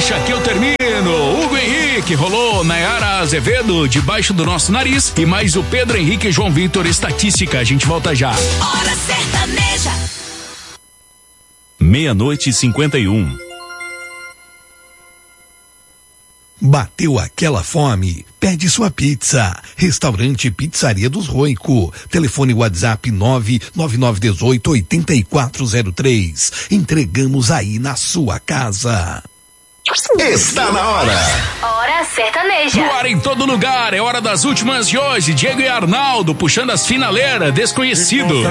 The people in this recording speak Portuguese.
deixa que eu termino. Hugo Henrique, rolou Nayara Azevedo, Debaixo do Nosso Nariz, e mais o Pedro Henrique e João Vitor, Estatística. A gente volta já. Hora sertaneja. 00:51. Bateu aquela fome? Pede sua pizza. Restaurante Pizzaria dos Roico. Telefone WhatsApp 99918-8403. Entregamos aí na sua casa. Está na hora. Hora sertaneja. No ar em todo lugar, é hora das últimas de hoje. Diego e Arnaldo puxando as finaleiras, Desconhecido.